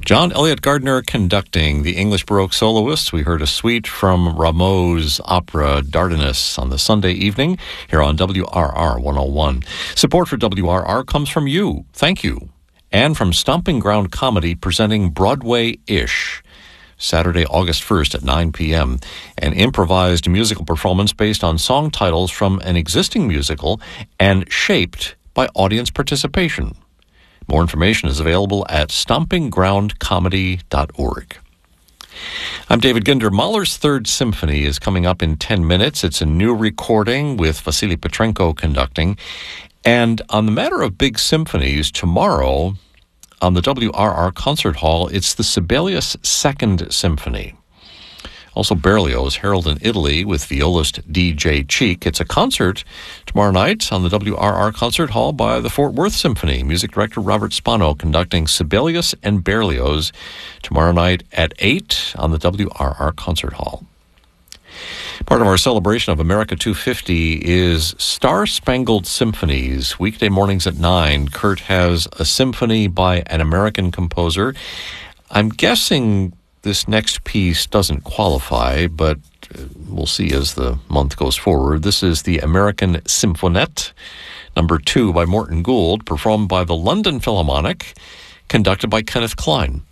John Elliott Gardner conducting the English Baroque soloists. We heard a suite from Rameau's opera Dardanus on the Sunday evening here on WRR 101. Support for WRR comes from you. Thank you. And from Stomping Ground Comedy presenting Broadway-ish. Saturday, August 1st at 9 p.m. An improvised musical performance based on song titles from an existing musical and shaped by audience participation. More information is available at stompinggroundcomedy.org. I'm David Ginder. Mahler's Third Symphony is coming up in 10 minutes. It's a new recording with Vasily Petrenko conducting. And on the matter of big symphonies, tomorrow on the WRR Concert Hall, it's the Sibelius Second Symphony. Also Berlioz, Harold in Italy with violist D.J. Cheek. It's a concert tomorrow night on the WRR Concert Hall by the Fort Worth Symphony. Music director Robert Spano conducting Sibelius and Berlioz tomorrow night at 8 on the WRR Concert Hall. Part of our celebration of America 250 is Star Spangled Symphonies. Weekday mornings at 9, Kurt has a symphony by an American composer. I'm guessing this next piece doesn't qualify, but we'll see as the month goes forward. This is the American Symphonette, number 2 by Morton Gould, performed by the London Philharmonic, conducted by Kenneth Klein.